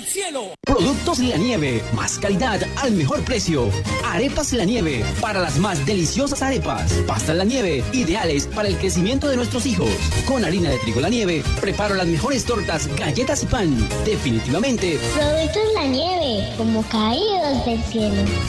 cielo. Productos La Nieve, más calidad al mejor precio. Arepas La Nieve, para las más deliciosas arepas. Pastas La Nieve, ideales para el crecimiento de nuestros hijos. Con harina de trigo La Nieve, preparo las mejores tortas, galletas y pan. Definitivamente, Productos La Nieve, como caídos del cielo.